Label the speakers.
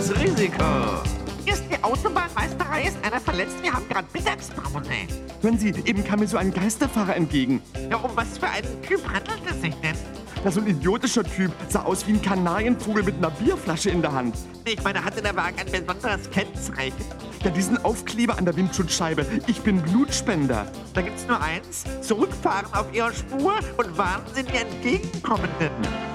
Speaker 1: das Risiko.
Speaker 2: Hier ist die Autobahnmeisterei, ist einer verletzt, wir haben gerade Mittagspause.
Speaker 3: Hören Sie, eben kam mir so ein Geisterfahrer entgegen.
Speaker 2: Ja, um was für einen Typ handelt es sich denn?
Speaker 3: Na, so ein idiotischer Typ, sah aus wie ein Kanarienvogel mit einer Bierflasche in der Hand.
Speaker 2: Ich meine, hatte der Wagen ein besonderes Kennzeichen?
Speaker 3: Ja, diesen Aufkleber an der Windschutzscheibe. Ich bin Blutspender.
Speaker 2: Da gibt's nur eins: Zurückfahren auf Ihrer Spur und warnen Sie die Entgegenkommenden.